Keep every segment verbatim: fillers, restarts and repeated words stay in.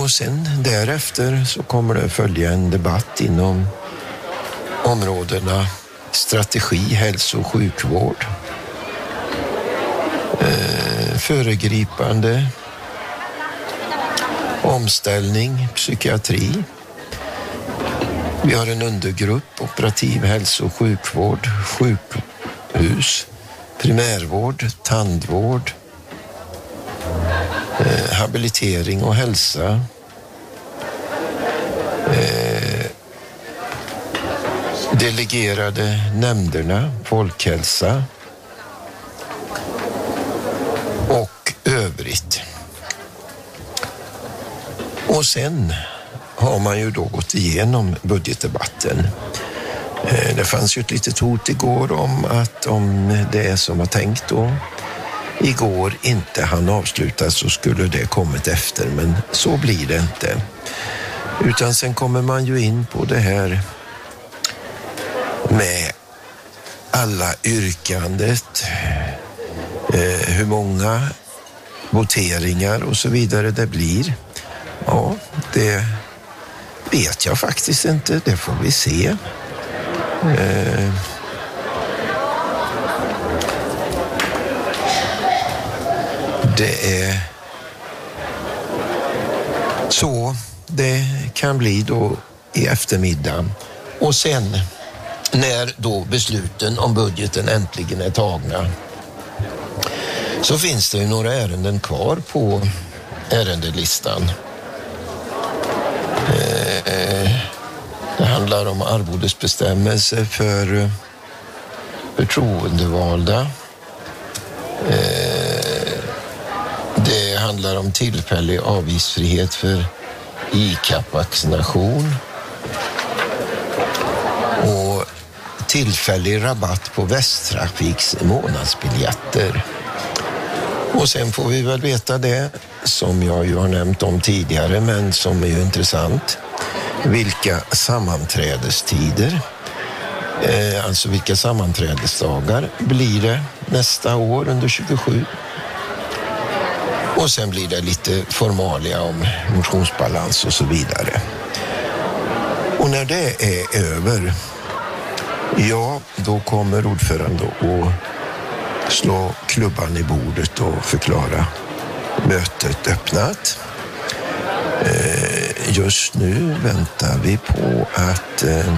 Och sen därefter så kommer det följa en debatt inom områdena strategi, hälso- och sjukvård, eh, föregripande, omställning, psykiatri. Vi har en undergrupp, operativ hälso- och sjukvård, sjukhus, primärvård, tandvård, eh, habilitering och hälsa. Eh, delegerade nämnderna, folkhälsa och övrigt. Och sen har man ju då gått igenom budgetdebatten. Eh, det fanns ju ett litet hot igår om att om det är som var tänkt då igår inte hann avslutas så skulle det kommit efter, men så blir det inte. Utan sen kommer man ju in på det här med alla yrkandet, eh, hur många voteringar och så vidare det blir. Ja, det vet jag faktiskt inte, det får vi se. Eh, det är så det kan bli då i eftermiddag. Och sen när då besluten om budgeten äntligen är tagna så finns det ju några ärenden kvar på ärendelistan. Eh, det handlar om arvodesbestämmelser för förtroendevalda. Eh, det handlar om tillfällig avgiftsfrihet för I C A P-vaccination och tillfällig rabatt på Västtrafiks månadsbiljetter. Och sen får vi väl veta det som jag ju har nämnt om tidigare men som är ju intressant. Vilka sammanträdestider, eh, alltså vilka sammanträdesdagar blir det nästa år under tjugosju? Och sen blir det lite formalia om motionsbalans och så vidare. Och när det är över, ja, då kommer ordföranden att slå klubban i bordet och förklara mötet öppnat. Eh, just nu väntar vi på att eh,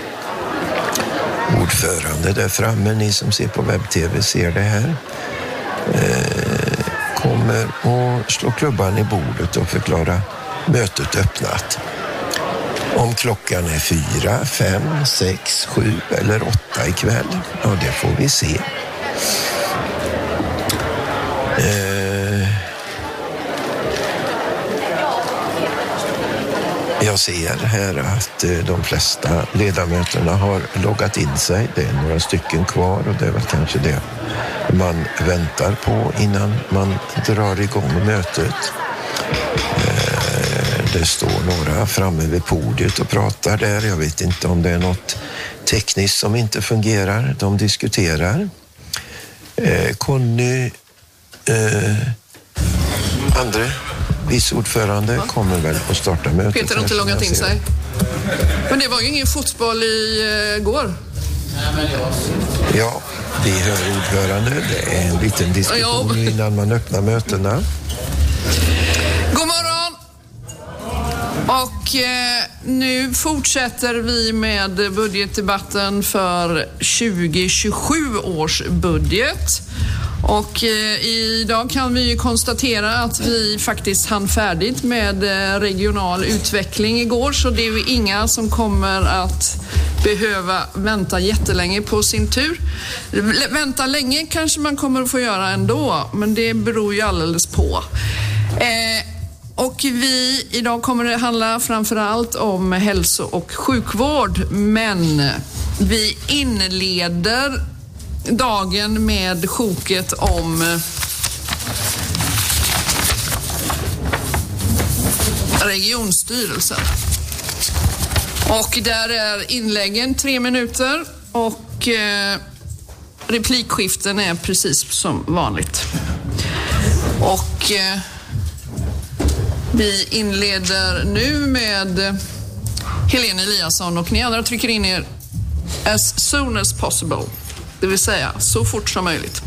ordförande där framme, ni som ser på webb-tv ser det här, eh, kommer att slå klubban i bordet och förklara mötet öppnat. Om klockan är fyra, fem, sex, sju eller åtta ikväll, ja det får vi se. Eh, jag ser här att de flesta ledamöterna har loggat in sig. Det är några stycken kvar och det är väl kanske det man väntar på innan man drar igång mötet. Eh, det står några framme vid podiet och pratar där. Jag vet inte om det är något tekniskt som inte fungerar. De diskuterar. Eh, Conny Eh, Andre, vice ordförande, ja. Kommer väl att starta mötet. Peter har inte loggat in sig. Men det var ju ingen fotboll i uh, går. Ja, vi hör ordförande. Det är en liten diskussion ja. innan man öppnar mötena. God morgon! Och eh, nu fortsätter vi med budgetdebatten för tjugo tjugosju års budget. Och eh, idag kan vi ju konstatera att vi faktiskt hann färdigt med eh, regional utveckling igår, så det är ju inga som kommer att behöva vänta jättelänge på sin tur. L- vänta länge kanske man kommer att få göra ändå, men det beror ju alldeles på. Eh, och vi, idag kommer det handla framförallt om hälso- och sjukvård, men vi inleder dagen med sjoket om regionstyrelsen. Och där är inläggen tre minuter och eh, replikskiften är precis som vanligt. Och eh, Vi inleder nu med Helene Eliasson och ni andra trycker in er as soon as possible, det vill säga så fort som möjligt.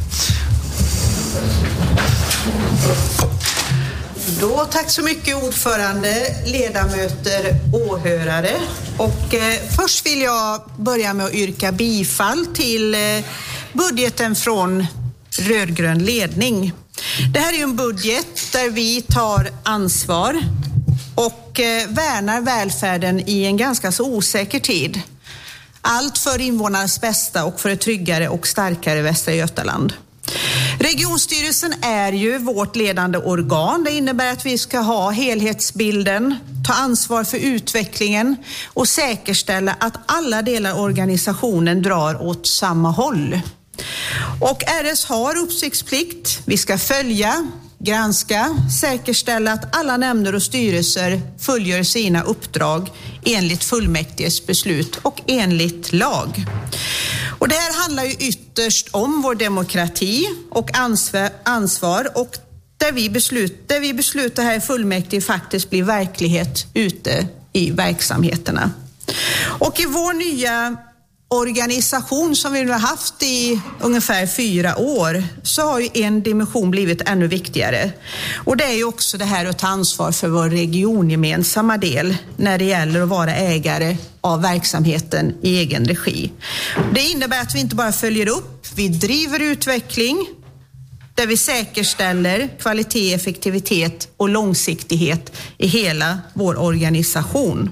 Då, tack så mycket ordförande, ledamöter, åhörare. Och eh, först vill jag börja med att yrka bifall till eh, budgeten från rödgrön ledning. Det här är ju en budget där vi tar ansvar och eh, värnar välfärden i en ganska så osäker tid. Allt för invånarnas bästa och för ett tryggare och starkare Västra Götaland. Regionstyrelsen är ju vårt ledande organ. Det innebär att vi ska ha helhetsbilden, ta ansvar för utvecklingen och säkerställa att alla delar av organisationen drar åt samma håll. Och R S har uppsiktsplikt. Vi ska följa, granska, säkerställa att alla nämnder och styrelser fullgör sina uppdrag enligt fullmäktiges beslut och enligt lag. Och det här handlar ju ytterst om vår demokrati och ansvar, ansvar och där vi, beslut, där vi beslutar här i fullmäktige faktiskt blir verklighet ute i verksamheterna. Och i vår nya organisation som vi nu har haft i ungefär fyra år så har ju en dimension blivit ännu viktigare. Och det är ju också det här att ta ansvar för vår regiongemensamma del när det gäller att vara ägare av verksamheten i egen regi. Det innebär att vi inte bara följer upp, vi driver utveckling där vi säkerställer kvalitet, effektivitet och långsiktighet i hela vår organisation.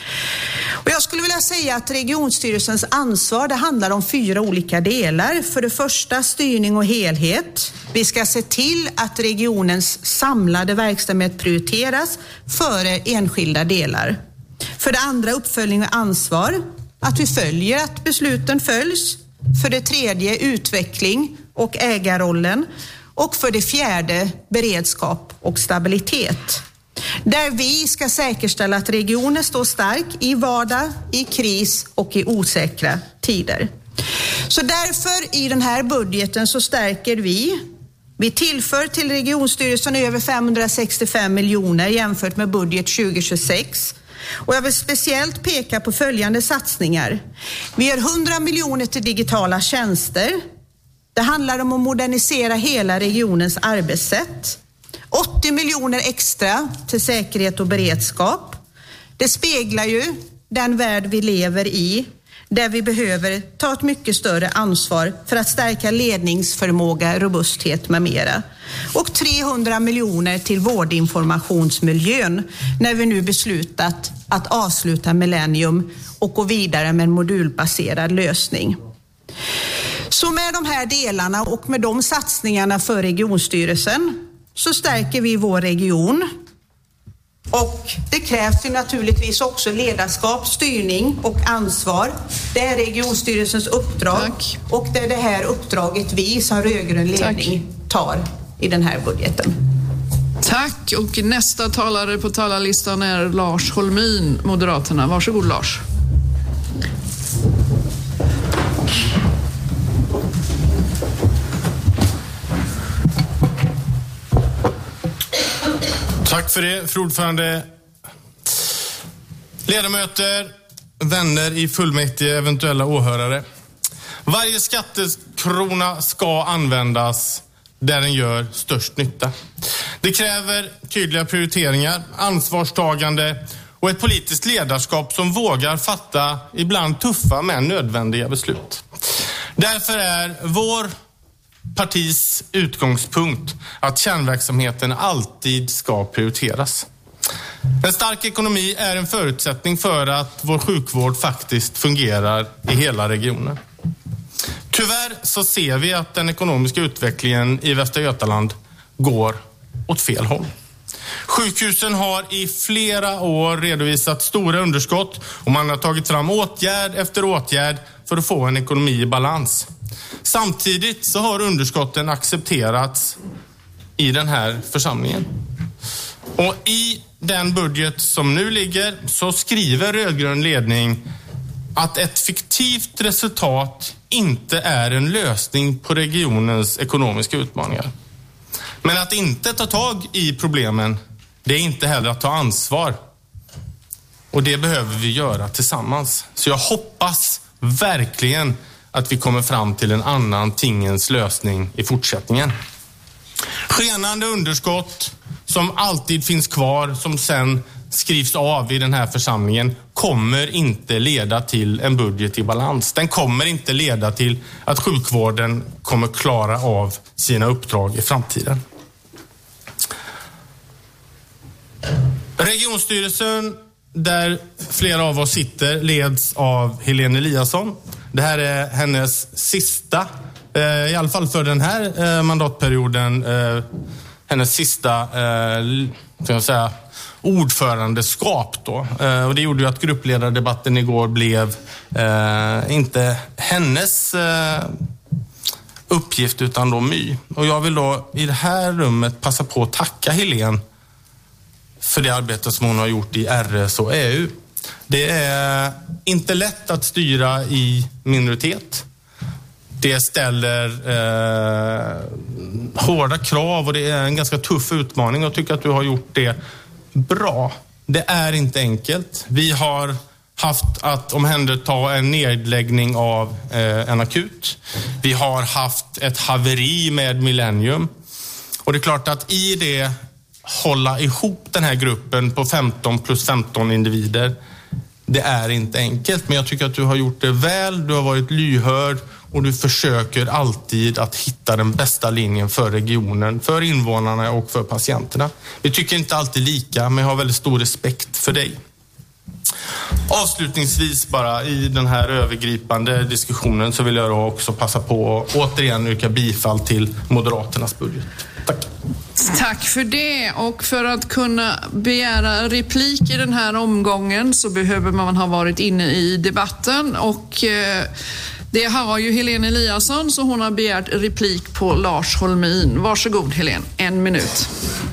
Och jag skulle vilja säga att regionstyrelsens ansvar, det handlar om fyra olika delar. För det första styrning och helhet. Vi ska se till att regionens samlade verksamhet prioriteras före enskilda delar. För det andra uppföljning och ansvar. Att vi följer att besluten följs. För det tredje utveckling och ägarrollen. Och för det fjärde beredskap och stabilitet. Där vi ska säkerställa att regionen står stark i vardag, i kris och i osäkra tider. Så därför i den här budgeten så stärker vi. Vi tillför till regionstyrelsen över femhundrasextiofem miljoner jämfört med budget tjugo tjugosex. Och jag vill speciellt peka på följande satsningar. Vi gör hundra miljoner till digitala tjänster. Det handlar om att modernisera hela regionens arbetssätt. åttio miljoner extra till säkerhet och beredskap. Det speglar ju den värld vi lever i, där vi behöver ta ett mycket större ansvar för att stärka ledningsförmåga, robusthet med mera. Och trehundra miljoner till vårdinformationsmiljön när vi nu beslutat att avsluta Millennium och gå vidare med en modulbaserad lösning. Så med de här delarna och med de satsningarna för regionstyrelsen så stärker vi vår region. Och det krävs ju naturligtvis också ledarskap, styrning och ansvar. Det är regionstyrelsens uppdrag. Tack. Och det är det här uppdraget vi som rödgrön ledning tar i den här budgeten. Tack, och nästa talare på talarlistan är Lars Holmin, Moderaterna. Varsågod Lars. Tack för det, fru ordförande. Ledamöter, vänner i fullmäktige, eventuella åhörare. Varje skattekrona ska användas där den gör störst nytta. Det kräver tydliga prioriteringar, ansvarstagande och ett politiskt ledarskap som vågar fatta ibland tuffa men nödvändiga beslut. Därför är vår partis utgångspunkt att kärnverksamheten alltid ska prioriteras. En stark ekonomi är en förutsättning för att vår sjukvård faktiskt fungerar i hela regionen. Tyvärr så ser vi att den ekonomiska utvecklingen i Västra Götaland går åt fel håll. Sjukhusen har i flera år redovisat stora underskott och man har tagit fram åtgärd efter åtgärd för att få en ekonomi i balans. Samtidigt så har underskotten accepterats i den här församlingen. Och i den budget som nu ligger så skriver rödgrön ledning att ett fiktivt resultat inte är en lösning på regionens ekonomiska utmaningar. Men att inte ta tag i problemen Det är inte heller att ta ansvar. Och det behöver vi göra tillsammans. Så jag hoppas verkligen att vi kommer fram till en annan tingens lösning i fortsättningen. Skenande underskott som alltid finns kvar, som sen skrivs av i den här församlingen, kommer inte leda till en budget i balans. Den kommer inte leda till att sjukvården kommer klara av sina uppdrag i framtiden. Regionstyrelsen, där flera av oss sitter, leds av Helene Eliasson. Det här är hennes sista, eh, i alla fall för den här eh, mandatperioden, eh, hennes sista eh, ska jag säga, ordförandeskap då. Eh, och det gjorde ju att gruppledardebatten igår blev eh, inte hennes eh, uppgift utan då My. Och jag vill då i det här rummet passa på att tacka Helene för det arbete som hon har gjort i R S och E U. Det är inte lätt att styra i minoritet. Det ställer eh, hårda krav och det är en ganska tuff utmaning. Jag tycker att du har gjort det bra. Det är inte enkelt. Vi har haft att omhänderta en nedläggning av eh, en akut. Vi har haft ett haveri med Millennium. Och det är klart att i det hålla ihop den här gruppen på femton plus femton individer, det är inte enkelt. Men jag tycker att du har gjort det väl, du har varit lyhörd och du försöker alltid att hitta den bästa linjen för regionen, för invånarna och för patienterna. Vi tycker inte alltid lika, men jag har väldigt stor respekt för dig. Avslutningsvis bara i den här övergripande diskussionen så vill jag då också passa på att återigen yrka bifall till Moderaternas budget. Tack. Tack för det. Och för att kunna begära replik i den här omgången så behöver man ha varit inne i debatten och eh, det har ju Helene Eliasson, så hon har begärt replik på Lars Holmin. Varsågod Helene, en minut.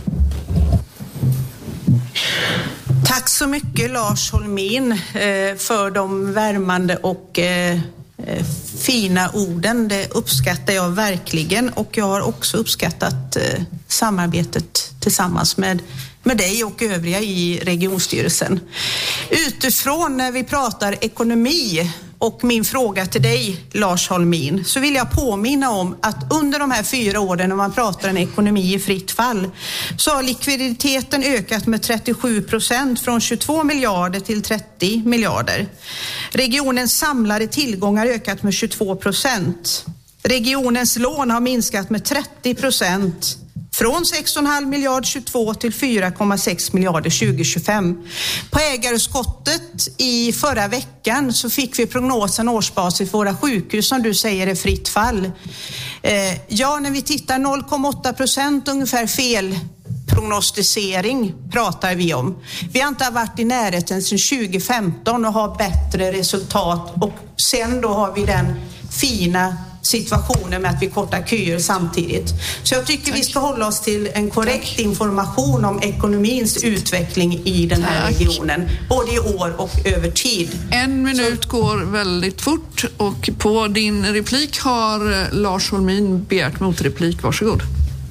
Tack så mycket Lars Holmin för de värmande och fina orden. Det uppskattar jag verkligen och jag har också uppskattat samarbetet tillsammans med, med dig och övriga i regionstyrelsen. Utifrån när vi pratar ekonomi och min fråga till dig Lars Holmin, så vill jag påminna om att under de här fyra åren när man pratar en ekonomi i fritt fall så har likviditeten ökat med trettiosju procent från tjugotvå miljarder till trettio miljarder. Regionens samlade tillgångar ökat med tjugotvå procent. Regionens lån har minskat med trettio procent. Från sex komma fem miljard tjugotvå till fyra komma sex miljarder tjugo tjugofem. På ägarskottet i förra veckan så fick vi prognosen årsbasis för våra sjukhus som du säger är fritt fall. Eh, ja, när vi tittar noll komma åtta procent ungefär fel prognostisering pratar vi om. Vi har inte varit i närheten sedan tjugo femton och har bättre resultat och sen då har vi den fina situationen med att vi kortar köer samtidigt. Så jag tycker Tack. vi ska hålla oss till en korrekt Tack. information om ekonomins utveckling i den här Tack. regionen, både i år och över tid. En minut Så. går väldigt fort och på din replik har Lars Holmin begärt motreplik. Varsågod.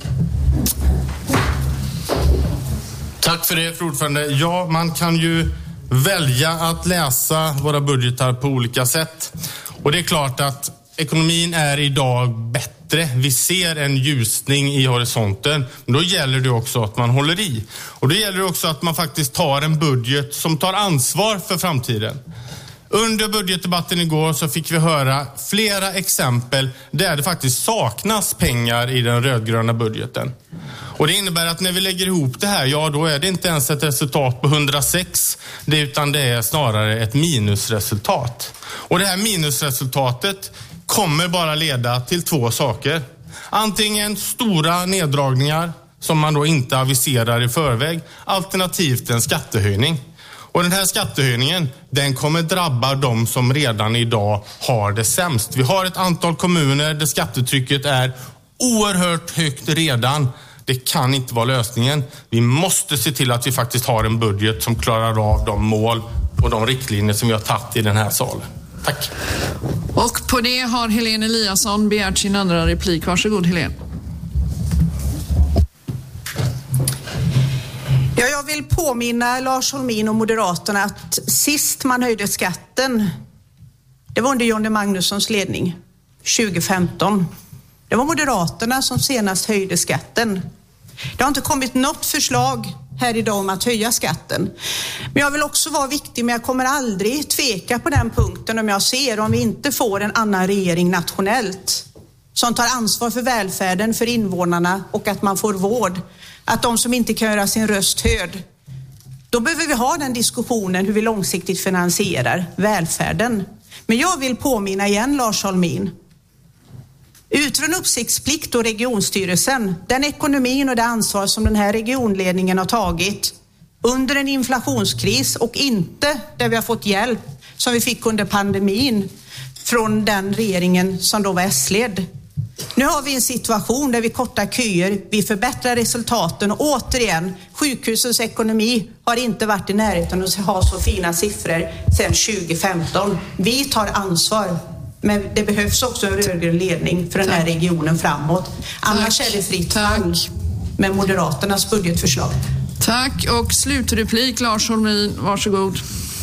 Tack för det, fru ordförande. Ja, man kan ju välja att läsa våra budgetar på olika sätt. Och det är klart att ekonomin är idag bättre. Vi ser en ljusning i horisonten. Men då gäller det också att man håller i. Och då gäller det också att man faktiskt tar en budget som tar ansvar för framtiden. Under budgetdebatten igår så fick vi höra flera exempel där det faktiskt saknas pengar i den rödgröna budgeten. Och det innebär att när vi lägger ihop det här, ja då är det inte ens ett resultat på hundrasex, det, utan det är snarare ett minusresultat. Och det här minusresultatet kommer bara leda till två saker. Antingen stora neddragningar som man då inte aviserar i förväg, alternativt en skattehöjning. Och den här skattehöjningen, den kommer drabba de som redan idag har det sämst. Vi har ett antal kommuner där skattetrycket är oerhört högt redan. Det kan inte vara lösningen. Vi måste se till att vi faktiskt har en budget som klarar av de mål och de riktlinjer som vi har tagit i den här salen. Tack. Och på det har Helene Eliasson begärt sin andra replik. Varsågod Helene. Ja, jag vill påminna Lars Holmin och Moderaterna att sist man höjde skatten, det var under Jonny Magnussons ledning tjugo femton. Det var Moderaterna som senast höjde skatten. Det har inte kommit något förslag här idag om att höja skatten. Men jag vill också vara viktig, men jag kommer aldrig tveka på den punkten om jag ser om vi inte får en annan regering nationellt som tar ansvar för välfärden, för invånarna och att man får vård. Att de som inte kan göra sin röst hörd, då behöver vi ha den diskussionen hur vi långsiktigt finansierar välfärden. Men jag vill påminna igen Lars Holmin. Utifrån uppsiktsplikt och regionstyrelsen, den ekonomin och det ansvar som den här regionledningen har tagit under en inflationskris och inte där vi har fått hjälp som vi fick under pandemin från den regeringen som då var S-ledd. Nu har vi en situation där vi kortar köer, vi förbättrar resultaten och återigen, sjukhusens ekonomi har inte varit i närheten att ha så fina siffror sedan tjugo femton. Vi tar ansvar, men det behövs också en rödgrön ledning för den här regionen framåt. Annars Tack. är det fritt fall med Moderaternas budgetförslag. Tack, och slutreplik Lars Holmin, varsågod.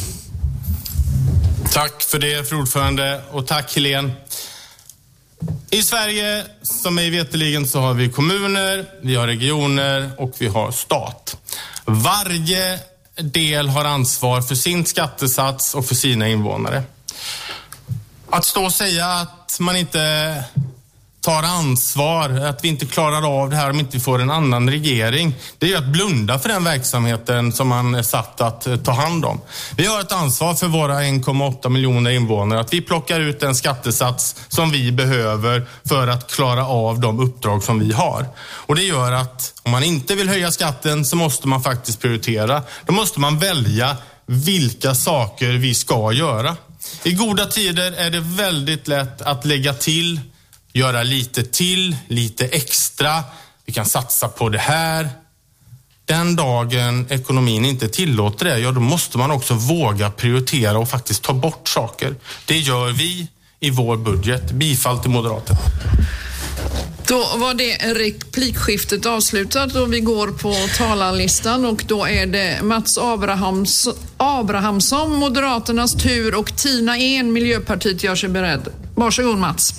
Tack för det, fru ordförande, och tack Helene. I Sverige, som mig veteligen, så har vi kommuner, vi har regioner och vi har stat. Varje del har ansvar för sin skattesats och för sina invånare. Att stå och säga att man inte tar ansvar, att vi inte klarar av det här om inte vi får en annan regering, det är att blunda för den verksamheten som man är satt att ta hand om. Vi har ett ansvar för våra en komma åtta miljoner invånare, att vi plockar ut en skattesats som vi behöver för att klara av de uppdrag som vi har. Och det gör att om man inte vill höja skatten så måste man faktiskt prioritera. Då måste man välja vilka saker vi ska göra. I goda tider är det väldigt lätt att lägga till, göra lite till, lite extra. Vi kan satsa på det här. Den dagen ekonomin inte tillåter det, ja då måste man också våga prioritera och faktiskt ta bort saker. Det gör vi i vår budget. Bifall till Moderaterna. Då var det replikskiftet avslutat och vi går på talarlistan och då är det Mats Abrahams, Abrahamsson, Moderaternas tur, och Tina En, Miljöpartiet, gör sig beredd. Varsågod Mats.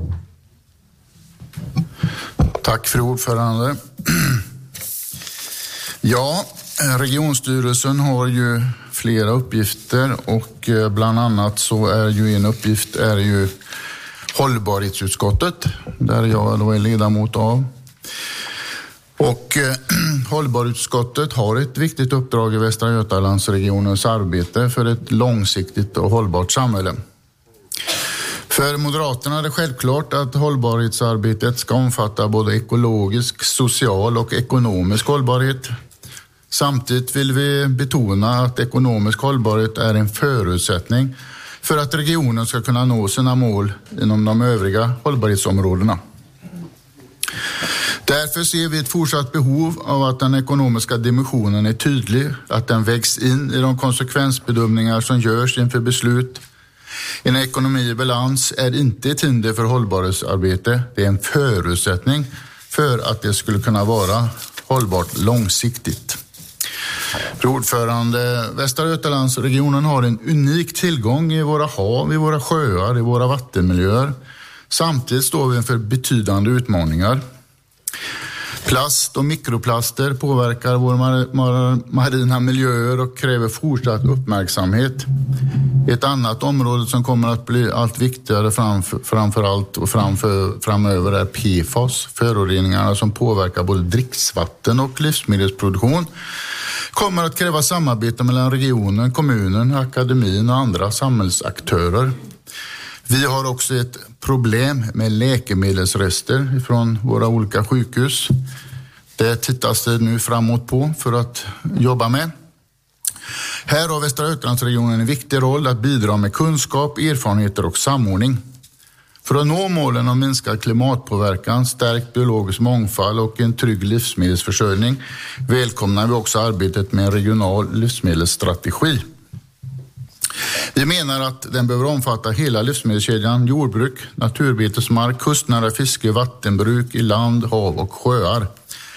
Tack för ordförande. Ja, regionstyrelsen har ju flera uppgifter och bland annat så är ju en uppgift är ju hållbarhetsutskottet, där jag då är ledamot av. Och eh, hållbarhetsutskottet har ett viktigt uppdrag i Västra Götalandsregionens arbete för ett långsiktigt och hållbart samhälle. För Moderaterna är det självklart att hållbarhetsarbetet ska omfatta både ekologisk, social och ekonomisk hållbarhet. Samtidigt vill vi betona att ekonomisk hållbarhet är en förutsättning för att regionen ska kunna nå sina mål inom de övriga hållbarhetsområdena. Därför ser vi ett fortsatt behov av att den ekonomiska dimensionen är tydlig, att den vägs in i de konsekvensbedömningar som görs inför beslut. En ekonomi i balans är inte ett hinder för hållbarhetsarbete, det är en förutsättning för att det skulle kunna vara hållbart långsiktigt. Fru ordförande, Västra Götalandsregionen har en unik tillgång i våra hav, i våra sjöar, i våra vattenmiljöer. Samtidigt står vi inför betydande utmaningar. Plast och mikroplaster påverkar våra mar- mar- marina miljöer och kräver fortsatt uppmärksamhet. Ett annat område som kommer att bli allt viktigare framför, framför allt och framför, framöver är P F A S, föroreningarna som påverkar både dricksvatten och livsmedelsproduktion. Kommer att kräva samarbete mellan regionen, kommunen, akademin och andra samhällsaktörer. Vi har också ett problem med läkemedelsrester från våra olika sjukhus. Det tittas det nu framåt på för att jobba med. Här har Västra Götalandsregionen en viktig roll att bidra med kunskap, erfarenheter och samordning. För att nå målen om minskad klimatpåverkan, stärkt biologisk mångfald och en trygg livsmedelsförsörjning välkomnar vi också arbetet med en regional livsmedelsstrategi. Vi menar att den behöver omfatta hela livsmedelskedjan, jordbruk, naturbetesmark, kustnära fiske, vattenbruk i land, hav och sjöar.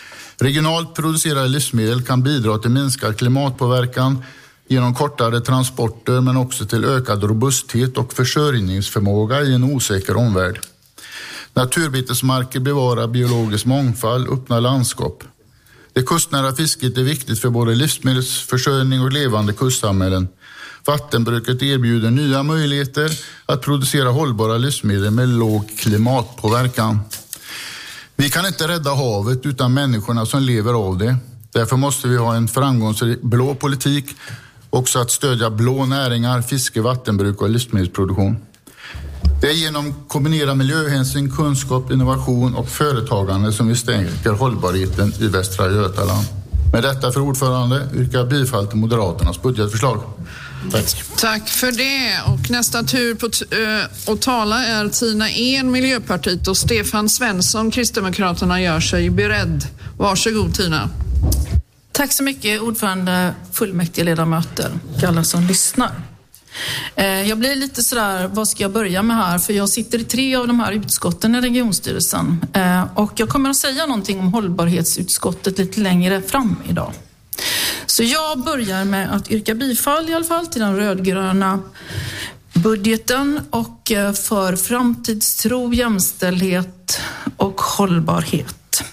Regionalt producerade livsmedel kan bidra till minskad klimatpåverkan genom kortare transporter men också till ökad robusthet och försörjningsförmåga i en osäker omvärld. Naturbetesmarker bevarar biologisk mångfald, öppna landskap. Det kustnära fisket är viktigt för både livsmedelsförsörjning och levande kustsamhällen. Vattenbruket erbjuder nya möjligheter att producera hållbara livsmedel med låg klimatpåverkan. Vi kan inte rädda havet utan människorna som lever av det. Därför måste vi ha en framgångsrik blå politik, också att stödja blå näringar, fiske, vattenbruk och livsmedelsproduktion. Det är genom kombinera miljöhänsyn, kunskap, innovation och företagande som vi stärker hållbarheten i Västra Götaland. Med detta, för ordförande, yrkar jag bifall till Moderaternas budgetförslag. Tack. Tack för det. Och nästa tur på t- äh, att tala är Tina En, Miljöpartiet, och Stefan Svensson, Kristdemokraterna, gör sig beredd. Varsågod Tina. Tack så mycket, ordförande, fullmäktige ledamöter och alla som lyssnar. Jag blir lite sådär, vad ska jag börja med här? För jag sitter i tre av de här utskotten i regionstyrelsen. Och jag kommer att säga någonting om hållbarhetsutskottet lite längre fram idag. Så jag börjar med att yrka bifall i alla fall till den rödgröna budgeten och för framtidstro, jämställdhet och hållbarhet.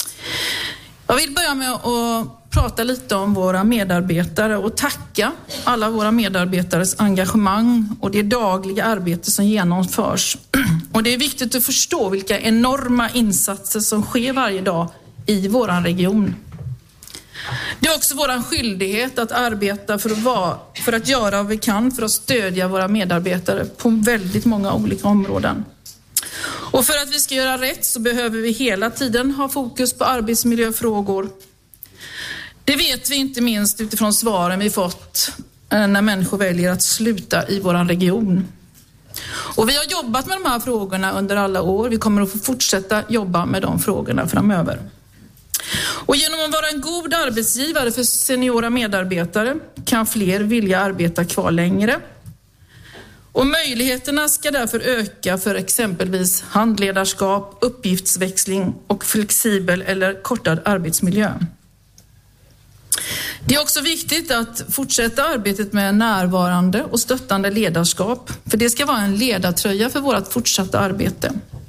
Jag vill börja med att prata lite om våra medarbetare och tacka alla våra medarbetares engagemang och det dagliga arbete som genomförs. Och det är viktigt att förstå vilka enorma insatser som sker varje dag i vår region. Det är också vår skyldighet att arbeta för att, vara, för att göra vad vi kan för att stödja våra medarbetare på väldigt många olika områden. Och för att vi ska göra rätt så behöver vi hela tiden ha fokus på arbetsmiljöfrågor. Det vet vi inte minst utifrån svaren vi fått när människor väljer att sluta i vår region. Och vi har jobbat med de här frågorna under alla år. Vi kommer att få fortsätta jobba med de frågorna framöver. Och genom att vara en god arbetsgivare för seniora medarbetare kan fler vilja arbeta kvar längre. Och möjligheterna ska därför öka för exempelvis handledarskap, uppgiftsväxling och flexibel eller kortad arbetsmiljö. Det är också viktigt att fortsätta arbetet med närvarande och stöttande ledarskap, för det ska vara en ledartröja för vårt fortsatta arbete.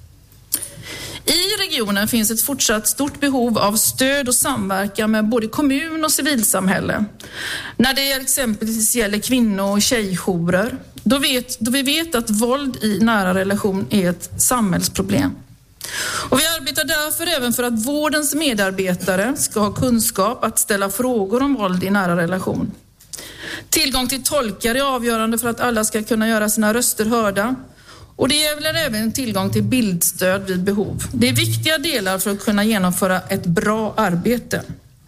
I regionen finns ett fortsatt stort behov av stöd och samverkan med både kommun och civilsamhälle. När det exempelvis gäller kvinno- och tjejjourer, då, vet, då vi vet att våld i nära relation är ett samhällsproblem. Och vi arbetar därför även för att vårdens medarbetare ska ha kunskap att ställa frågor om våld i nära relation. Tillgång till tolkar är avgörande för att alla ska kunna göra sina röster hörda. Och det gäller även tillgång till bildstöd vid behov. Det är viktiga delar för att kunna genomföra ett bra arbete.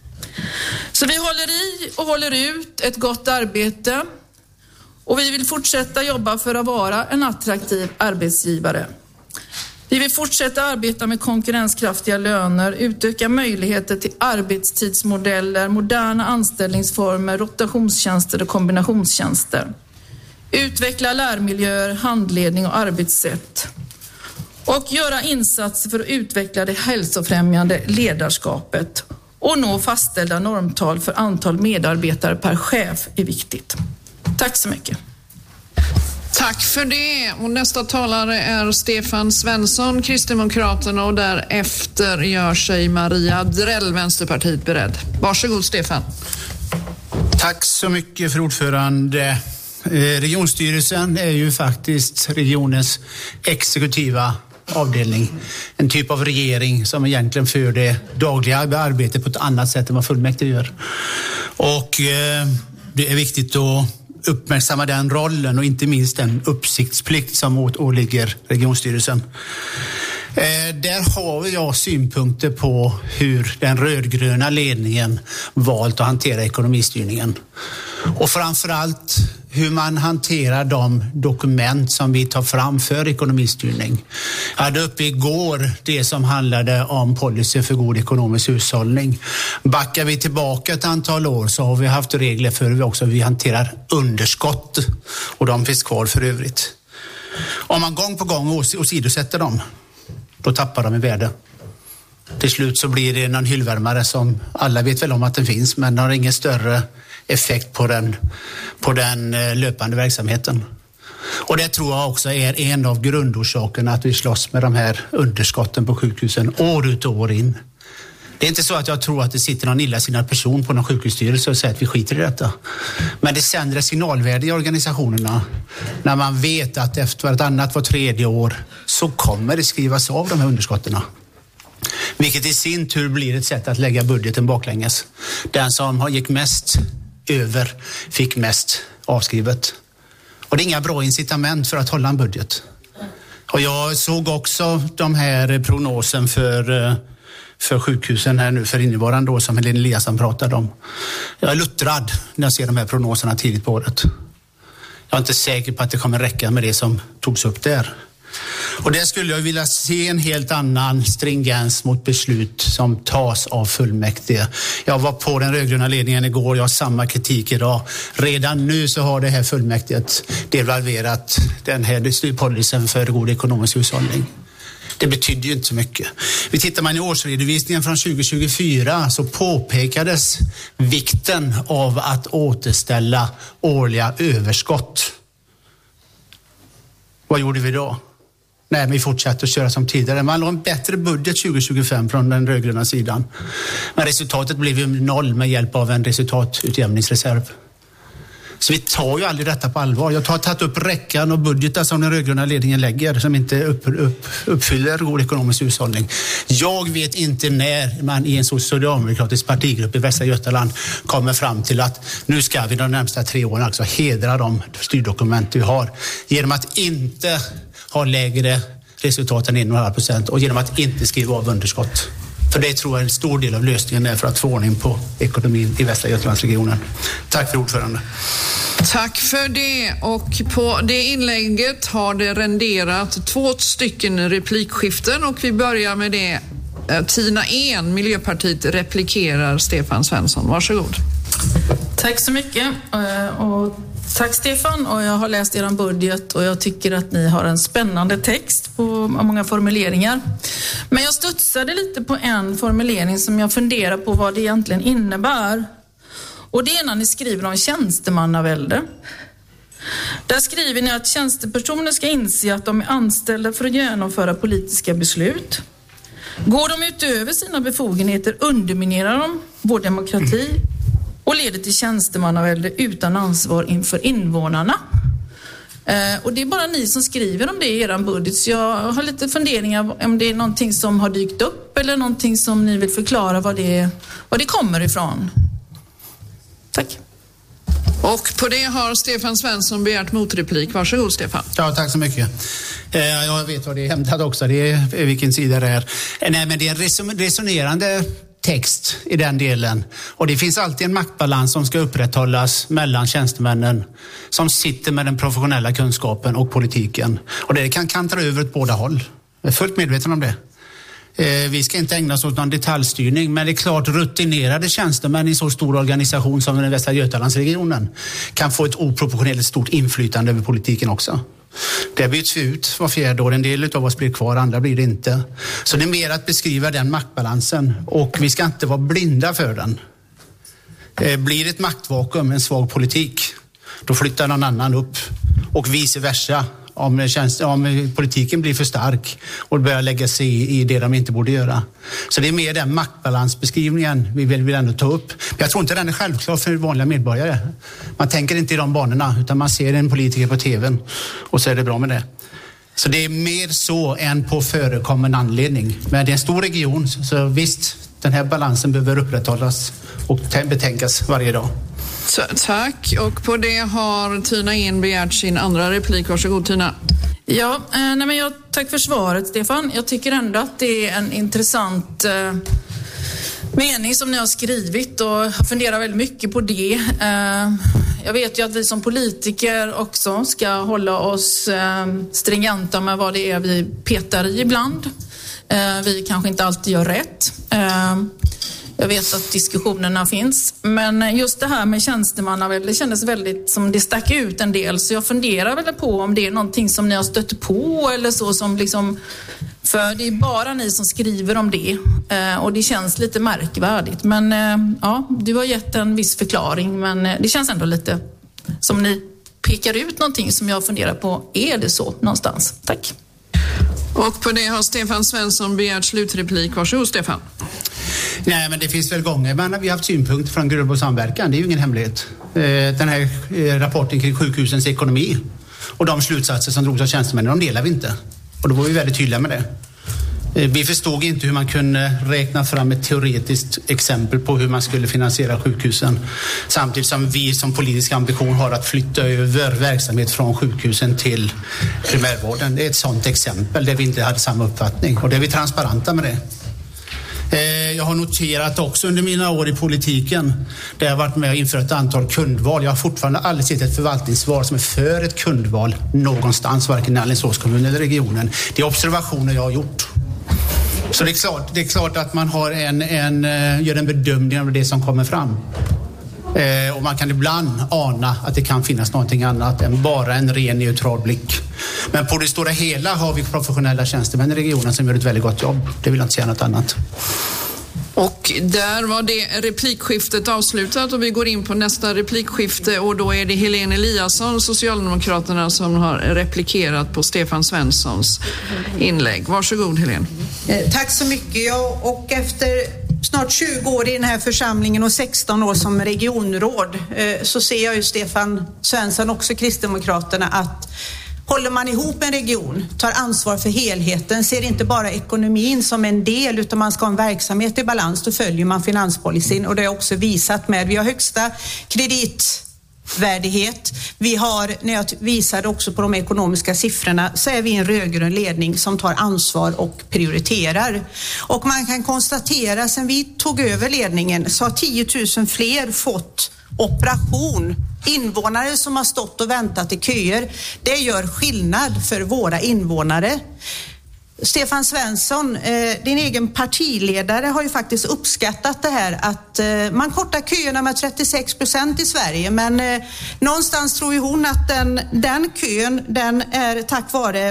Så vi håller i och håller ut ett gott arbete. Och vi vill fortsätta jobba för att vara en attraktiv arbetsgivare. Vi vill fortsätta arbeta med konkurrenskraftiga löner, utöka möjligheter till arbetstidsmodeller, moderna anställningsformer, rotationstjänster och kombinationstjänster. Utveckla lärmiljöer, handledning och arbetssätt. Och göra insatser för att utveckla det hälsofrämjande ledarskapet. Och nå fastställda normtal för antal medarbetare per chef är viktigt. Tack så mycket. Tack för det. Och nästa talare är Stefan Svensson, Kristdemokraterna, och därefter gör sig Maria Drell, Vänsterpartiet, beredd. Varsågod Stefan. Tack så mycket för ordförande. Regionstyrelsen är ju faktiskt regionens exekutiva avdelning. En typ av regering som egentligen för det dagliga arbetet på ett annat sätt än vad fullmäktige gör. Och eh, det är viktigt att uppmärksamma den rollen och inte minst den uppsiktsplikt som åligger regionstyrelsen. Eh, där har jag synpunkter på hur den rödgröna ledningen valt att hantera ekonomistyrningen. Och framförallt hur man hanterar de dokument som vi tar fram för ekonomistyrning. Jag hade uppe igår det som handlade om policy för god ekonomisk hushållning. Backar vi tillbaka ett antal år så har vi haft regler för hur vi också vi hanterar underskott, och de finns kvar för övrigt. Om man gång på gång åsidosätter dem, då tappar de i värde. Till slut så blir det någon hyllvärmare som alla vet väl om att den finns, men den har ingen större effekt på den, på den löpande verksamheten. Och det tror jag också är en av grundorsakerna att vi slåss med de här underskotten på sjukhusen år ut och år in. Det är inte så att jag tror att det sitter någon illasinnad person på någon sjukhusstyrelse och säger att vi skiter i detta. Men det sänder signalvärde i organisationerna när man vet att efter ett annat var tredje år så kommer det skrivas av de här underskotten. Vilket i sin tur blir ett sätt att lägga budgeten baklänges. Den som gick mest över fick mest avskrivet. Och det är inga bra incitament för att hålla en budget. Och jag såg också de här prognosen för, för sjukhusen här nu för innevarande år som Helene Eliasson pratade om. Jag är luttrad när jag ser de här prognoserna tidigt på året. Jag är inte säker på att det kommer räcka med det som togs upp där. Och där skulle jag vilja se en helt annan stringens mot beslut som tas av fullmäktige. Jag var på den rödgröna ledningen igår, jag har samma kritik idag. Redan nu så har det här fullmäktiget devalverat den här policyn för god ekonomisk hushållning. Det betyder ju inte så mycket. Vi tittar man i årsredovisningen från tjugo tjugofyra så påpekades vikten av att återställa årliga överskott. Vad gjorde vi då? Nej, vi fortsatte att köra som tidigare. Man lade en bättre budget tjugo tjugofem från den rödgröna sidan. Men resultatet blev ju noll med hjälp av en resultatutjämningsreserv. Så vi tar ju aldrig detta på allvar. Jag har tagit upp räckan och budgetar som den rödgröna ledningen lägger som inte upp, upp, uppfyller god ekonomisk hushållning. Jag vet inte när man i en socialdemokratisk partigrupp i Västra Götaland kommer fram till att nu ska vi de närmsta tre åren alltså hedra de styrdokument vi har genom att inte ha lägre resultat än en komma fem procent och genom att inte skriva av underskott. För det tror jag är en stor del av lösningen är för att få ordning på ekonomin i Västra Götalandsregionen. Tack för ordförande. Tack för det. Och på det inlägget har det renderat två stycken replikskiften och vi börjar med det. Tina En, Miljöpartiet, replikerar Stefan Svensson. Varsågod. Tack så mycket. Och tack Stefan, och jag har läst er budget och jag tycker att ni har en spännande text på många formuleringar. Men jag studsade lite på en formulering som jag funderar på vad det egentligen innebär. Och det är när ni skriver om tjänstemannavälde. Där skriver ni att tjänstepersoner ska inse att de är anställda för att genomföra politiska beslut. Går de utöver sina befogenheter underminerar de vår demokrati och leder till tjänstemannavälde utan ansvar inför invånarna. Eh, och det är bara ni som skriver om det i er budget. Så jag har lite funderingar om det är någonting som har dykt upp eller någonting som ni vill förklara vad det, vad det kommer ifrån. Tack. Och på det har Stefan Svensson begärt motreplik. Varsågod Stefan. Ja, tack så mycket. Eh, jag vet vad det är hämtat också. Det är vilken sida det är. Eh, nej, men det är en resonerande text i den delen. Och det finns alltid en maktbalans som ska upprätthållas mellan tjänstemännen som sitter med den professionella kunskapen och politiken. Och det kan kantra över åt båda håll. Jag är fullt medveten om det. Eh, vi ska inte ägna oss åt någon detaljstyrning, men det är klart rutinerade tjänstemän i så stor organisation som den Västra Götalandsregionen kan få ett oproportionerligt stort inflytande över politiken också. Det byts ut var fjärde år. En del av oss blir kvar, andra blir det inte. Så det är mer att beskriva den maktbalansen och vi ska inte vara blinda för den. Eh, blir ett maktvakuum, en svag politik, då flyttar någon annan upp och vice versa. Om, tjänst, om politiken blir för stark och börjar lägga sig i, i det de inte borde göra. Så det är mer den maktbalansbeskrivningen vi vill, vill ändå ta upp. Men jag tror inte den är självklar för vanliga medborgare. Man tänker inte i de banorna utan man ser en politiker på tvn och så är det bra med det. Så det är mer så än på förekommande anledning. Men det är en stor region så visst, den här balansen behöver upprätthållas och betänkas varje dag. Tack. Och på det har Tina En begärt sin andra replik. Varsågod Tina. Ja, eh, nej men jag, tack för svaret Stefan. Jag tycker ändå att det är en intressant eh, mening som ni har skrivit och jag funderar väldigt mycket på det. Eh, jag vet ju att vi som politiker också ska hålla oss eh, stringenta med vad det är vi petar i ibland. Eh, vi kanske inte alltid gör rätt. Eh, Jag vet att diskussionerna finns, men just det här med tjänstemannavälde kändes väldigt som det stack ut en del. Så jag funderar väl på om det är någonting som ni har stött på eller så som liksom För det är bara ni som skriver om det och det känns lite märkvärdigt. Men ja, du har gett en viss förklaring, men det känns ändå lite som ni pekar ut någonting som jag funderar på. Är det så någonstans? Tack. Och på det har Stefan Svensson begärt slutreplik. Varsågod Stefan. Nej, men det finns väl gånger men vi har haft synpunkter från Grubb och samverkan. Det är ju ingen hemlighet. Den här rapporten kring sjukhusens ekonomi och de slutsatser som drogs av tjänstemännen, de delar vi inte. Och då var vi väldigt tydliga med det. Vi förstod inte hur man kunde räkna fram ett teoretiskt exempel på hur man skulle finansiera sjukhusen. Samtidigt som vi som politisk ambition har att flytta över verksamhet från sjukhusen till primärvården. Det är ett sådant exempel där vi inte hade samma uppfattning. Och det är vi transparenta med det. Jag har noterat också under mina år i politiken där jag har varit med och infört ett antal kundval. Jag har fortfarande aldrig sett ett förvaltningsval som är för ett kundval någonstans, varken i Alingsås kommun eller regionen. Det är observationer jag har gjort. Så det är klart, det är klart att man har en, en, gör en bedömning av det som kommer fram. Eh, och man kan ibland ana att det kan finnas någonting annat än bara en ren neutral blick. Men på det stora hela har vi professionella tjänstemän i regionen som gör ett väldigt gott jobb. Det vill jag inte säga något annat. Och där var det replikskiftet avslutat och vi går in på nästa replikskifte och då är det Helene Eliasson, Socialdemokraterna, som har replikerat på Stefan Svenssons inlägg. Varsågod Helene. Tack så mycket. Ja, och efter snart tjugo år i den här församlingen och sexton år som regionråd så ser jag ju Stefan Svensson, också Kristdemokraterna, att håller man ihop en region, tar ansvar för helheten, ser inte bara ekonomin som en del utan man ska ha en verksamhet i balans, då följer man finanspolicyn. Och det har också visat med, vi har högsta kreditvärdighet. Vi har, när jag visade också på de ekonomiska siffrorna, så är vi en rödgrön ledning som tar ansvar och prioriterar. Och man kan konstatera, sen vi tog över ledningen så har tio tusen fler fått operation. Invånare som har stått och väntat i köer, det gör skillnad för våra invånare. Stefan Svensson, eh, din egen partiledare, har ju faktiskt uppskattat det här att eh, man kortar köerna med trettiosex procent i Sverige, men eh, någonstans tror ju hon att den, den kön, den är tack vare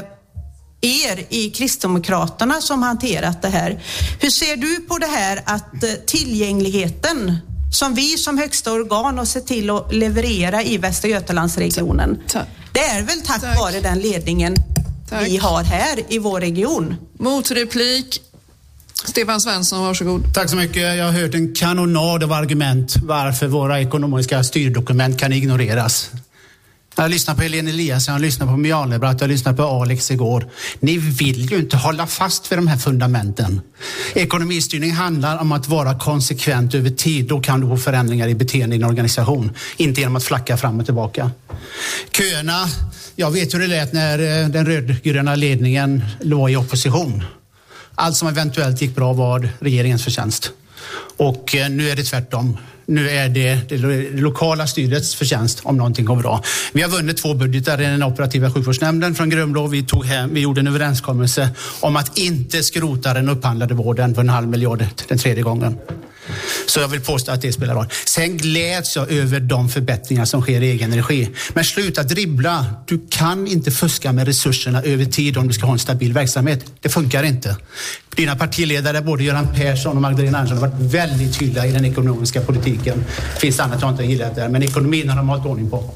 er i Kristdemokraterna som hanterat det här. Hur ser du på det här att eh, tillgängligheten som vi som högsta organ har sett till att leverera i Västra Götalandsregionen. Tack. Det är väl tack, tack. vare den ledningen tack. vi har här i vår region. Motreplik. Stefan Svensson, varsågod. Tack så mycket. Jag har hört en kanonad av argument varför våra ekonomiska styrdokument kan ignoreras. Jag har lyssnat på Helene Eliasson, jag har lyssnat på Mia Lebratt, jag har lyssnat på Alex igår. Ni vill ju inte hålla fast vid de här fundamenten. Ekonomistyrning handlar om att vara konsekvent över tid. Då kan du få förändringar i beteende i en organisation. Inte genom att flacka fram och tillbaka. Köerna, jag vet hur det lät när den rödgröna ledningen låg i opposition. Allt som eventuellt gick bra var regeringens förtjänst. Och nu är det tvärtom. Nu är det det lokala styrets förtjänst om någonting går bra. Vi har vunnit två budgetar i den operativa sjukvårdsnämnden från Grönblå. Vi tog hem, vi gjorde en överenskommelse om att inte skrota den upphandlade vården för en halv miljard den tredje gången. Så jag vill påstå att det spelar roll. Sen gläds jag över de förbättringar som sker i egen regi. Men sluta dribbla. Du kan inte fuska med resurserna över tid om du ska ha en stabil verksamhet. Det funkar inte. Dina partiledare, både Göran Persson och Magdalena Andersson, har varit väldigt tydliga i den ekonomiska politiken. Det finns annat jag inte gillat där, men ekonomin har de hållit ordning på.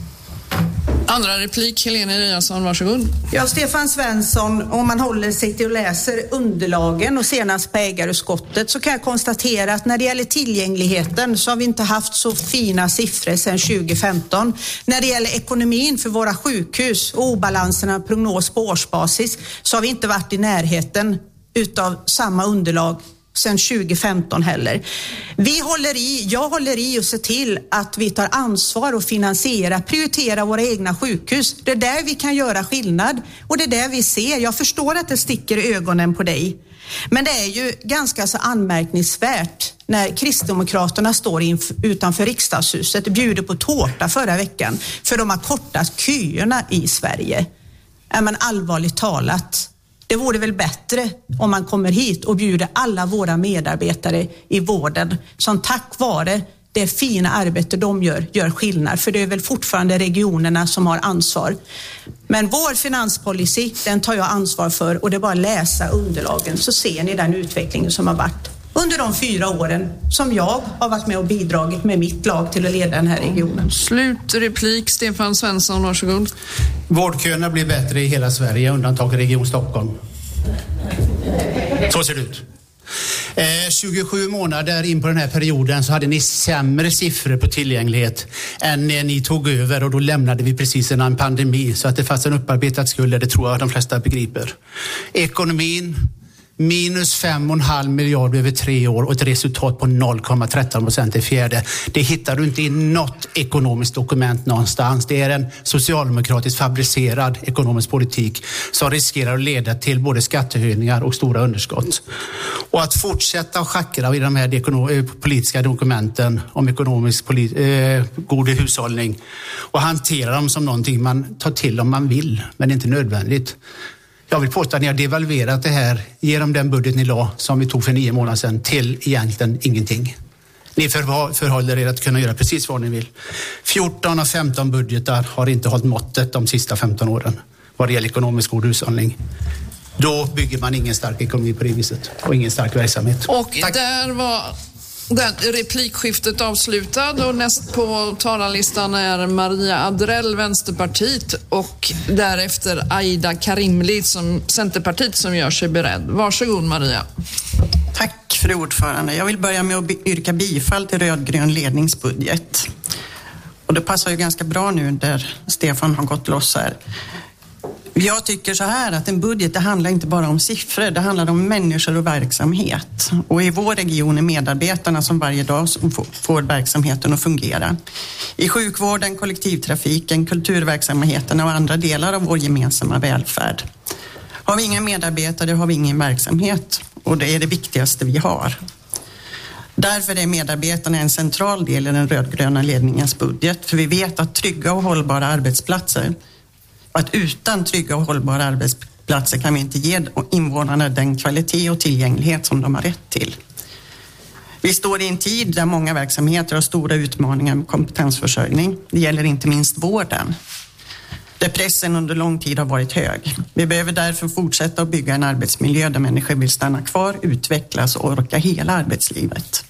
Andra replik, Helene Eliasson, varsågod. Ja, Stefan Svensson, om man håller sig till och läser underlagen och senast på ägarutskottet, så kan jag konstatera att när det gäller tillgängligheten så har vi inte haft så fina siffror sedan tjugo femton. När det gäller ekonomin för våra sjukhus och obalanserna prognos på årsbasis så har vi inte varit i närheten utav samma underlag sedan tjugo femton heller. Vi håller i, jag håller i och ser till att vi tar ansvar och finansiera, prioritera våra egna sjukhus. Det är där vi kan göra skillnad och det är där vi ser. Jag förstår att det sticker i ögonen på dig. Men det är ju ganska så anmärkningsvärt när Kristdemokraterna står inf- utanför riksdagshuset och bjuder på tårta förra veckan för de har kortat köerna i Sverige. Är man allvarligt talat? Det vore väl bättre om man kommer hit och bjuder alla våra medarbetare i vården som tack vare det fina arbete de gör, gör skillnad. För det är väl fortfarande regionerna som har ansvar. Men vår finanspolicy, den tar jag ansvar för, och det är bara att läsa underlagen så ser ni den utvecklingen som har varit under de fyra åren som jag har varit med och bidragit med mitt lag till att leda den här regionen. Slutreplik, Stefan Svensson, varsågod. Vårdköerna blir bättre i hela Sverige, undantag Region Stockholm. Så ser det ut. Eh, tjugosju månader in på den här perioden så hade ni sämre siffror på tillgänglighet än när ni tog över, och då lämnade vi precis innan en pandemi, så att det fanns en upparbetad skuld, det tror jag de flesta begriper. Ekonomin minus fem och en halv miljard över tre år och ett resultat på noll komma tretton procent i fjärde. Det hittar du inte i något ekonomiskt dokument någonstans. Det är en socialdemokratiskt fabricerad ekonomisk politik som riskerar att leda till både skattehöjningar och stora underskott. Och att fortsätta att schackra i de här ekonom- politiska dokumenten om ekonomisk polit- eh, god hushållning och hantera dem som någonting man tar till om man vill, men inte nödvändigt. Jag vill påstå att ni har devalverat det här genom den budget ni la som vi tog för nio månader sedan till egentligen ingenting. Ni förhå- förhåller er att kunna göra precis vad ni vill. fjorton av femton budgetar har inte hållit måttet de sista femton åren vad det gäller ekonomisk god hushållning. Då bygger man ingen stark ekonomi på det viset och ingen stark verksamhet. Och Tack. där var den replikskiftet avslutad, och näst på talarlistan är Maria Adrell, Vänsterpartiet, och därefter Aida Karimli, som Centerpartiet, som gör sig beredd. Varsågod Maria. Tack för ordförande. Jag vill börja med att yrka bifall till rödgrön ledningsbudget. Och det passar ju ganska bra nu där Stefan har gått loss här. Jag tycker så här att en budget, det handlar inte bara om siffror, det handlar om människor och verksamhet. Och i vår region är medarbetarna som varje dag får verksamheten att fungera. I sjukvården, kollektivtrafiken, kulturverksamheterna och andra delar av vår gemensamma välfärd. Har vi inga medarbetare har vi ingen verksamhet, och det är det viktigaste vi har. Därför är medarbetarna en central del i den rödgröna ledningens budget, för vi vet att trygga och hållbara arbetsplatser att utan trygga och hållbara arbetsplatser kan vi inte ge invånarna den kvalitet och tillgänglighet som de har rätt till. Vi står i en tid där många verksamheter har stora utmaningar med kompetensförsörjning. Det gäller inte minst vården, där pressen under lång tid har varit hög. Vi behöver därför fortsätta att bygga en arbetsmiljö där människor vill stanna kvar, utvecklas och orka hela arbetslivet.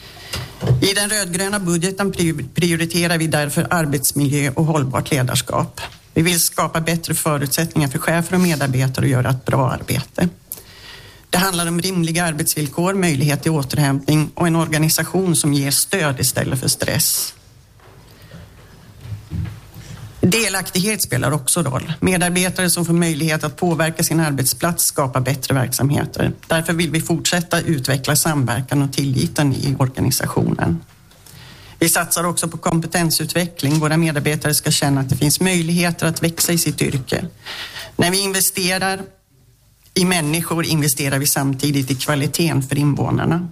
I den rödgröna budgeten prioriterar vi därför arbetsmiljö och hållbart ledarskap. Vi vill skapa bättre förutsättningar för chefer och medarbetare att göra ett bra arbete. Det handlar om rimliga arbetsvillkor, möjlighet till återhämtning och en organisation som ger stöd istället för stress. Delaktighet spelar också roll. Medarbetare som får möjlighet att påverka sin arbetsplats skapar bättre verksamheter. Därför vill vi fortsätta utveckla samverkan och tilliten i organisationen. Vi satsar också på kompetensutveckling. Våra medarbetare ska känna att det finns möjligheter att växa i sitt yrke. När vi investerar i människor investerar vi samtidigt i kvaliteten för invånarna.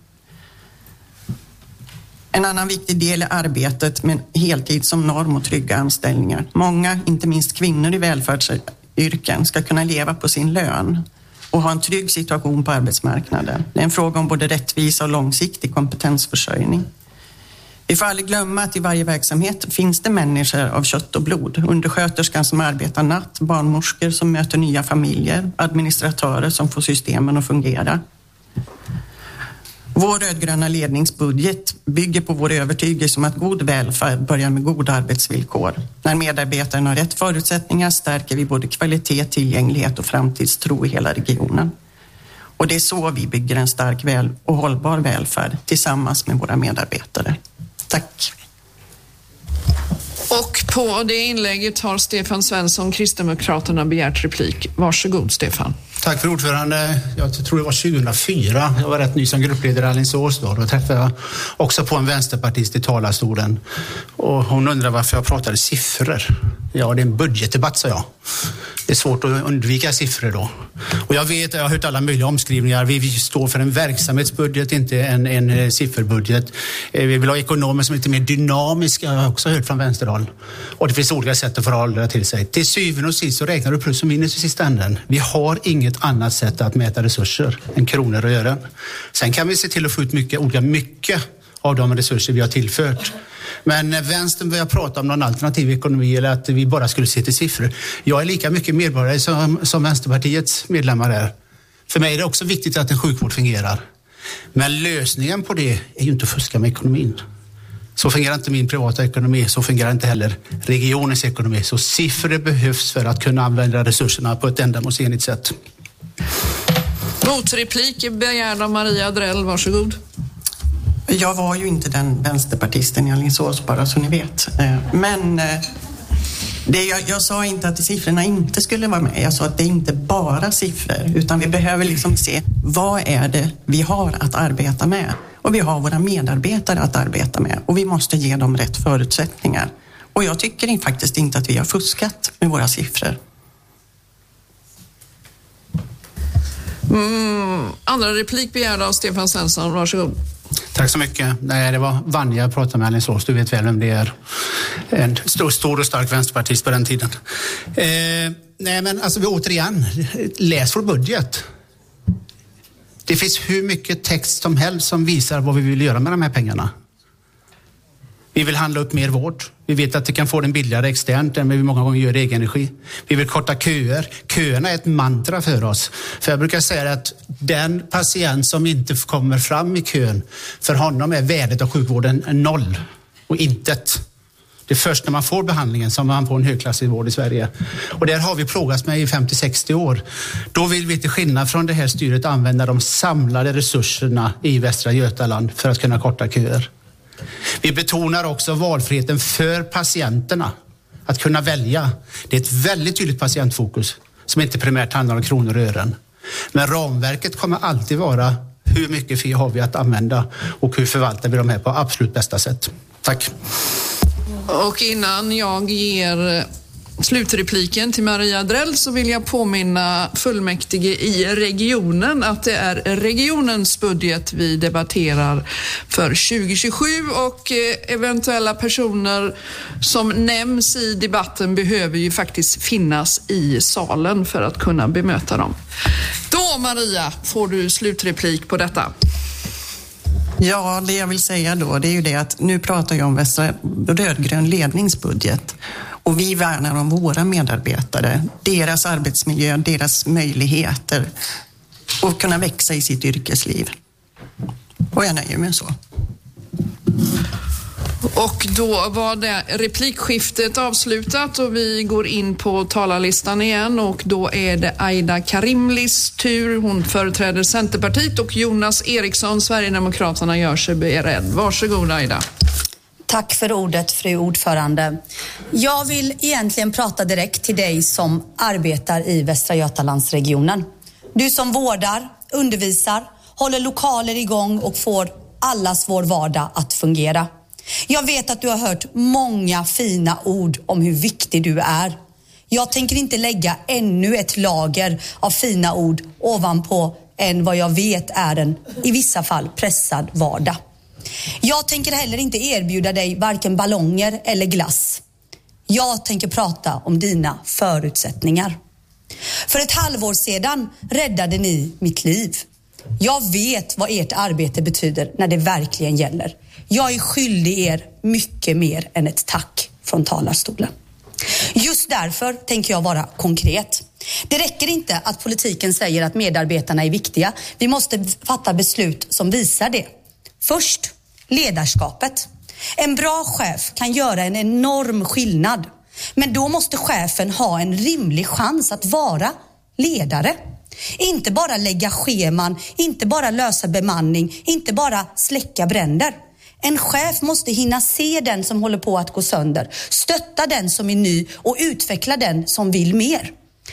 En annan viktig del är arbetet med heltid som norm och trygga anställningar. Många, inte minst kvinnor i välfärdsyrken, ska kunna leva på sin lön och ha en trygg situation på arbetsmarknaden. Det är en fråga om både rättvisa och långsiktig kompetensförsörjning. Vi får aldrig glömma att i varje verksamhet finns det människor av kött och blod. Undersköterskan som arbetar natt, barnmorskor som möter nya familjer, administratörer som får systemen att fungera. Vår rödgröna ledningsbudget bygger på vår övertygelse om att god välfärd börjar med goda arbetsvillkor. När medarbetaren har rätt förutsättningar stärker vi både kvalitet, tillgänglighet och framtidstro i hela regionen. Och det är så vi bygger en stark väl och hållbar välfärd tillsammans med våra medarbetare. Tack. Och på det inlägget har Stefan Svensson, Kristdemokraterna, begärt replik. Varsågod Stefan. Tack för ordförande. Jag tror det var tjugohundrafyra. Jag var rätt ny som gruppledare i Alingsås då. Då träffade jag också på en vänsterpartist i talarstolen. Och hon undrar varför jag pratade siffror. Ja, det är en budgetdebatt, sa jag. Det är svårt att undvika siffror då. Och jag vet, jag har hört alla möjliga omskrivningar. Vi står för en verksamhetsbudget, inte en, en sifferbudget. Vi vill ha ekonomer som är lite mer dynamiska, jag har också hört från vänsterhåll. Och det finns olika sätt att förhålla till sig. Till syvende och sist så räknar du plus och minus i sista änden. Vi har inget annat sätt att mäta resurser än kronor och ören. Sen kan vi se till att få ut mycket, olika mycket av de resurser vi har tillfört. Men när vänstern börjar prata om någon alternativ ekonomi eller att vi bara skulle se till siffror. Jag är lika mycket medborgare som, som Vänsterpartiets medlemmar är. För mig är det också viktigt att en sjukvård fungerar. Men lösningen på det är ju inte att fuska med ekonomin. Så fungerar inte min privata ekonomi, så fungerar inte heller regionens ekonomi. Så siffror behövs för att kunna använda resurserna på ett ändamålsenligt sätt. Motreplik begärd av Maria Drell, varsågod. Jag var ju inte den vänsterpartisten i Alingsås, bara så ni vet. Men det, jag, jag sa inte att siffrorna inte skulle vara med. Jag sa att det är inte bara siffror, utan vi behöver liksom se vad är det vi har att arbeta med. Och vi har våra medarbetare att arbeta med. Och vi måste ge dem rätt förutsättningar. Och jag tycker faktiskt inte att vi har fuskat med våra siffror. Mm, andra replik begärda av Stefan Svensson, varsågod. Tack så mycket. Nej, det var Vanja jag pratade med Alingsås. Du vet väl vem det är. En stor, stor och stark vänsterpartist på den tiden. Eh, nej, men alltså vi återigen, läs vår budget. Det finns hur mycket text som helst som visar vad vi vill göra med de här pengarna. Vi vill handla upp mer vård. Vi vet att det kan få den billigare externt än vi många gånger gör i egen energi. Vi vill korta köer. Köerna är ett mantra för oss. För jag brukar säga att den patient som inte kommer fram i kön, för honom är värdet av sjukvården noll och intet. Det är först när man får behandlingen som man får en högklassig vård i Sverige. Och där har vi plågats med i femtio till sextio år. Då vill vi till skillnad från det här styret använda de samlade resurserna i Västra Götaland för att kunna korta köer. Vi betonar också valfriheten för patienterna. Att kunna välja. Det är ett väldigt tydligt patientfokus som inte primärt handlar om kronor och ören. Men ramverket kommer alltid vara hur mycket fee har vi att använda och hur förvaltar vi de här på absolut bästa sätt. Tack. Och innan jag ger slutrepliken till Maria Drell så vill jag påminna fullmäktige i regionen att det är regionens budget vi debatterar för tjugo tjugosju och eventuella personer som nämns i debatten behöver ju faktiskt finnas i salen för att kunna bemöta dem. Då Maria får du slutreplik på detta. Ja, det jag vill säga då det är ju det att nu pratar jag om Västra rödgrön ledningsbudget och vi värnar om våra medarbetare, deras arbetsmiljö, deras möjligheter att kunna växa i sitt yrkesliv. Och jag nöjer mig så. Och då var det replikskiftet avslutat och vi går in på talarlistan igen och då är det Aida Karimlis tur. Hon företräder Centerpartiet och Jonas Eriksson, Sverigedemokraterna, gör sig beredd. Varsågod Aida. Tack för ordet, fru ordförande. Jag vill egentligen prata direkt till dig som arbetar i Västra Götalandsregionen. Du som vårdar, undervisar, håller lokaler igång och får allas vår vardag att fungera. Jag vet att du har hört många fina ord om hur viktig du är. Jag tänker inte lägga ännu ett lager av fina ord ovanpå än vad jag vet är en, i vissa fall, pressad vardag. Jag tänker heller inte erbjuda dig varken ballonger eller glass. Jag tänker prata om dina förutsättningar. För ett halvår sedan räddade ni mitt liv. Jag vet vad ert arbete betyder när det verkligen gäller. Jag är skyldig er mycket mer än ett tack från talarstolen. Just därför tänker jag vara konkret. Det räcker inte att politiken säger att medarbetarna är viktiga. Vi måste fatta beslut som visar det. Först, ledarskapet. En bra chef kan göra en enorm skillnad. Men då måste chefen ha en rimlig chans att vara ledare. Inte bara lägga scheman, inte bara lösa bemanning, inte bara släcka bränder. En chef måste hinna se den som håller på att gå sönder, stötta den som är ny och utveckla den som vill mer.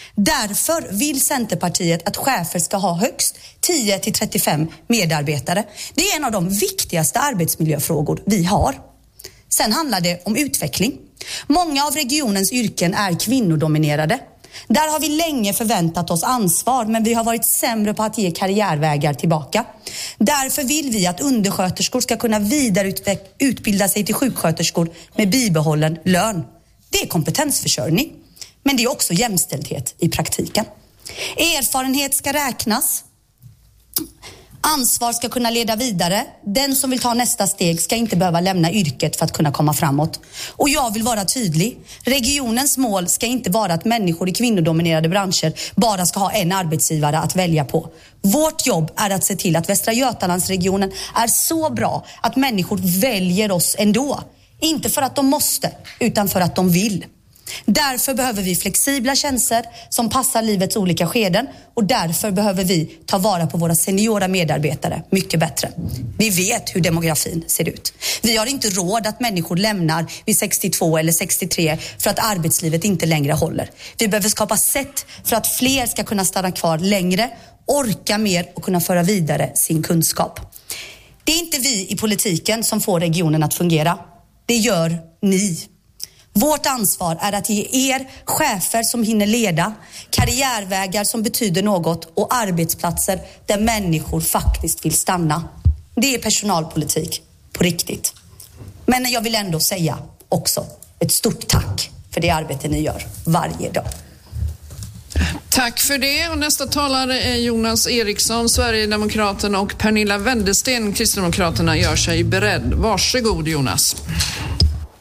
Därför vill Centerpartiet att chefer ska ha högst tio till trettiofem medarbetare. Det är en av de viktigaste arbetsmiljöfrågor vi har. Sen handlar det om utveckling. Många av regionens yrken är kvinnodominerade. Där har vi länge förväntat oss ansvar, men vi har varit sämre på att ge karriärvägar tillbaka. Därför vill vi att undersköterskor ska kunna vidareutbilda sig till sjuksköterskor med bibehållen lön. Det är kompetensförsörjning, men det är också jämställdhet i praktiken. Erfarenhet ska räknas. Ansvar ska kunna leda vidare. Den som vill ta nästa steg ska inte behöva lämna yrket för att kunna komma framåt. Och jag vill vara tydlig. Regionens mål ska inte vara att människor i kvinnodominerade branscher bara ska ha en arbetsgivare att välja på. Vårt jobb är att se till att Västra Götalandsregionen är så bra att människor väljer oss ändå. Inte för att de måste, utan för att de vill. Därför behöver vi flexibla tjänster som passar livets olika skeden, och därför behöver vi ta vara på våra seniora medarbetare mycket bättre. Vi vet hur demografin ser ut. Vi har inte råd att människor lämnar vid sextiotvå eller sextiotre för att arbetslivet inte längre håller. Vi behöver skapa sätt för att fler ska kunna stanna kvar längre, orka mer och kunna föra vidare sin kunskap. Det är inte vi i politiken som får regionen att fungera. Det gör ni. Vårt ansvar är att ge er chefer som hinner leda, karriärvägar som betyder något och arbetsplatser där människor faktiskt vill stanna. Det är personalpolitik på riktigt. Men jag vill ändå säga också ett stort tack för det arbete ni gör varje dag. Tack för det. Och nästa talare är Jonas Eriksson, Sverigedemokraterna, och Pernilla Wendersten, Kristdemokraterna, gör sig beredd. Varsågod Jonas.